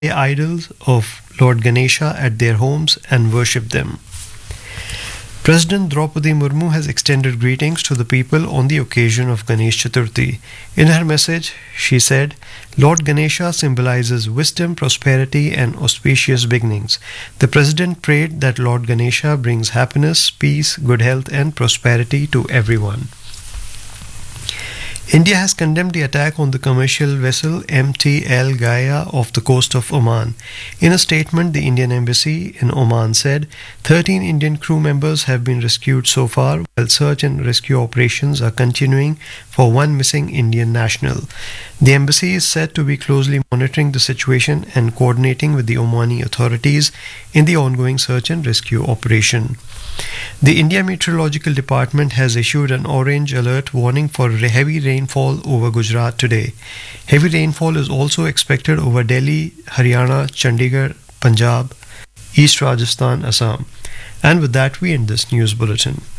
idols of Lord Ganesha at their homes and worship them. President Draupadi Murmu has extended greetings to the people on the occasion of Ganesh Chaturthi. In her message, she said, Lord Ganesha symbolizes wisdom, prosperity, and auspicious beginnings. The President prayed that Lord Ganesha brings happiness, peace, good health, and prosperity to everyone. India has condemned the attack on the commercial vessel MT El Gaia off the coast of Oman. In a statement, the Indian embassy in Oman said 13 Indian crew members have been rescued so far, while search and rescue operations are continuing for one missing Indian national. The embassy is said to be closely monitoring the situation and coordinating with the Omani authorities in the ongoing search and rescue operation. The India Meteorological Department has issued an orange alert warning for heavy rainfall over Gujarat today. Heavy rainfall is also expected over Delhi, Haryana, Chandigarh, Punjab, East Rajasthan, Assam. And with that, we end this news bulletin.